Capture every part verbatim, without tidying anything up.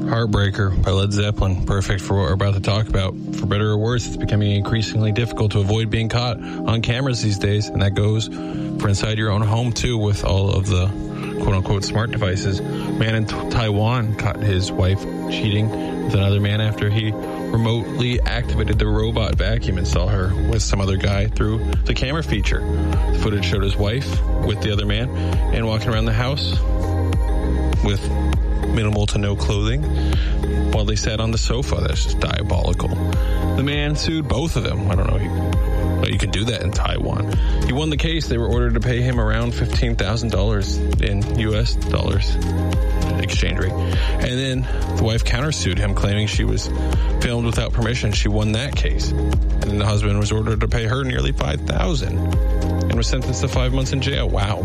Heartbreaker by Led Zeppelin. Perfect for what we're about to talk about. For better or worse, it's becoming increasingly difficult to avoid being caught on cameras these days, and that goes for inside your own home, too, with all of the quote-unquote smart devices. Man in t- Taiwan caught his wife cheating with another man after he remotely activated the robot vacuum and saw her with some other guy through the camera feature. The footage showed his wife with the other man and walking around the house with minimal to no clothing while they sat on the sofa. That's just diabolical. The man sued both of them. I don't know. You, you can do that in Taiwan. He won the case. They were ordered to pay him around fifteen thousand dollars in U S dollars exchange rate. And then the wife countersued him, claiming she was filmed without permission. She won that case. And then the husband was ordered to pay her nearly five thousand dollars and was sentenced to five months in jail. Wow.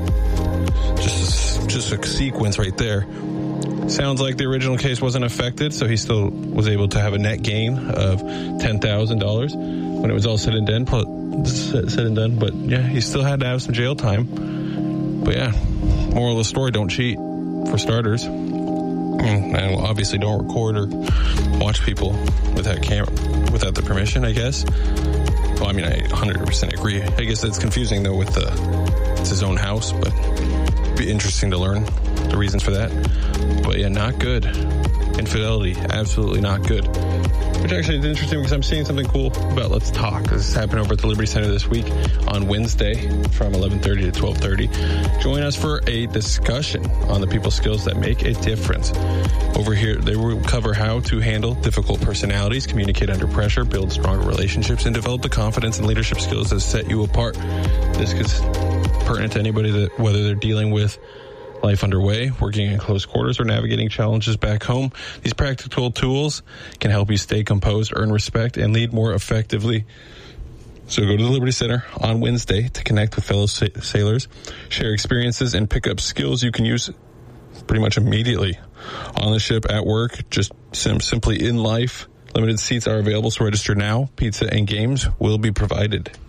Just, just a sequence right there. Sounds like the original case wasn't affected, so he still was able to have a net gain of ten thousand dollars when it was all said and done. Said and done, but yeah, he still had to have some jail time. But yeah, moral of the story: don't cheat, for starters, and obviously don't record or watch people without camera, without the permission, I guess. Well, I mean, I one hundred percent agree. I guess it's confusing though with the it's his own house, but it'd be interesting to learn the reasons for that. But yeah, not good. Infidelity, absolutely not good. Which actually is interesting because I'm seeing something cool about Let's Talk. This is happening over at the Liberty Center this week on Wednesday from eleven thirty to twelve thirty. Join us for a discussion on the people skills that make a difference. Over here, they will cover how to handle difficult personalities, communicate under pressure, build stronger relationships, and develop the confidence and leadership skills that set you apart. This is pertinent to anybody that, whether they're dealing with life underway, working in close quarters, or navigating challenges back home. These practical tools can help you stay composed, earn respect, and lead more effectively. So go to the Liberty Center on Wednesday to connect with fellow sa- sailors, share experiences, and pick up skills you can use pretty much immediately on the ship, at work, just sim- simply in life. Limited seats are available, so register now. Pizza and games will be provided.